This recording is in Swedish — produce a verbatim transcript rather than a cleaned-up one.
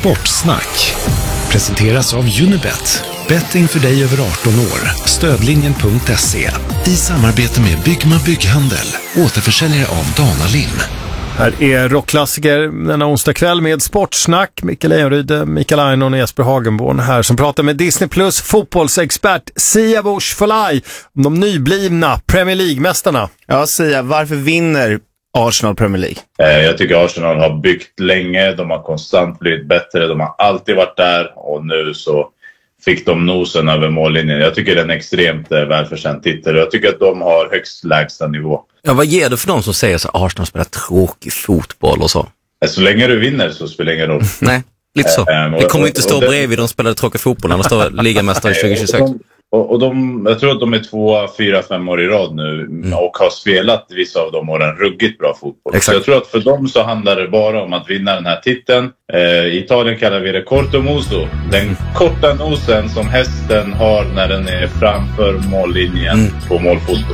Sportsnack presenteras av Unibet. Betting för dig över arton år. Stödlinjen punkt se. I samarbete med Byggma Bygghandel. Återförsäljare av Dana-Lim. Här är rockklassiker denna onsdag kväll med Sportsnack. Mikael Ejenryd, Mikael Ainon och Jesper Hagenborn här som pratar med Disney Plus fotbollsexpert Sia Bush Folai om de nyblivna Premier League-mästarna. Ja, Sia, varför vinner Arsenal Premier League? Jag tycker Arsenal har byggt länge, de har konstant blivit bättre, de har alltid varit där och nu så fick de nosen över mållinjen. Jag tycker det är en extremt välförtjänt titel. Jag tycker att de har högst lägsta nivå. Ja, vad ger du för de som säger så Arsenal spelar tråkig fotboll och så? Så länge du vinner så spelar det ingen roll. Nej, lite så. Det kommer inte stå bredvid de spelade tråkig fotboll när de står ligamästare tjugo tjugosex. Och, och de, jag tror att de är två, fyra, fem år i rad nu mm. och har spelat vissa av de åren ruggigt bra fotboll. Exakt. Så jag tror att för dem så handlar det bara om att vinna den här titeln. Eh, I Italien kallar vi det corto muso. Den mm. korta nosen som hästen har när den är framför mållinjen mm. på målfoto.